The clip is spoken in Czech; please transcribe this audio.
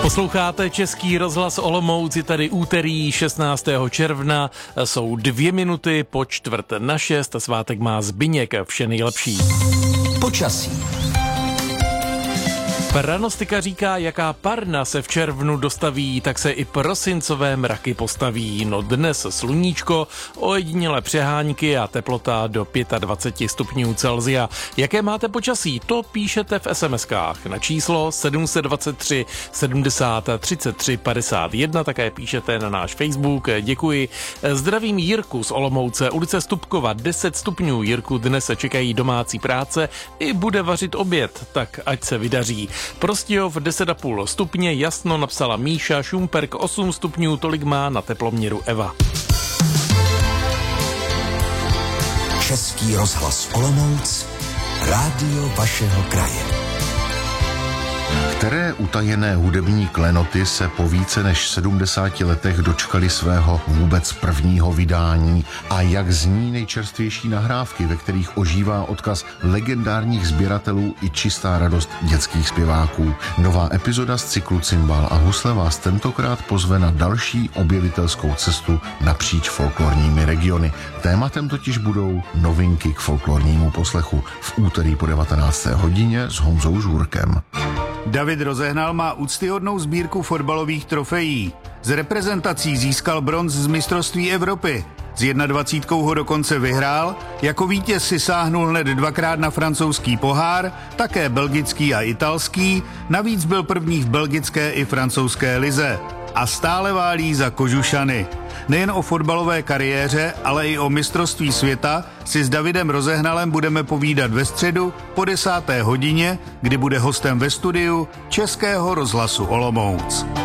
Posloucháte Český rozhlas Olomouc, je tady úterý 16. června, jsou 2 minuty po 5:45 a svátek má Zbyněk, vše nejlepší. Počasí. Pranostika říká, jaká parna se v červnu dostaví, tak se i prosincové mraky postaví. No dnes sluníčko, ojedinělé přehánky a teplota do 25 stupňů Celsia. Jaké máte počasí? To píšete v SMS-kách na číslo 723 70 33 51, také píšete na náš Facebook. Děkuji. Zdravím Jirku z Olomouce, ulice Stupkova, 10 stupňů. Jirku, dnes se čekají domácí práce i bude vařit oběd, tak ať se vydaří. Prostějov 10,5 stupně, jasno, napsala Míša, Šumperk 8 stupňů, tolik má na teploměru Eva. Český rozhlas Olomouc, rádio vašeho kraje. Které utajené hudební klenoty se po více než 70 letech dočkali svého vůbec prvního vydání a jak zní nejčerstvější nahrávky, ve kterých ožívá odkaz legendárních sběratelů i čistá radost dětských zpěváků. Nová epizoda z cyklu Cimbál a husle vás tentokrát pozve na další objevitelskou cestu napříč folklorními regiony. Tématem totiž budou novinky k folklornímu poslechu v úterý po 19. hodině s Honzou Žůrkem. David Rozehnal má úctyhodnou sbírku fotbalových trofejí. Z reprezentací získal bronz z mistrovství Evropy. S 21 ho dokonce vyhrál, jako vítěz si sáhnul hned 2krát na francouzský pohár, také belgický a italský, navíc byl první v belgické i francouzské lize. A stále válí za Kožušany. Nejen o fotbalové kariéře, ale i o mistrovství světa si s Davidem Rozehnalem budeme povídat ve středu po 10. hodině, kdy bude hostem ve studiu Českého rozhlasu Olomouc.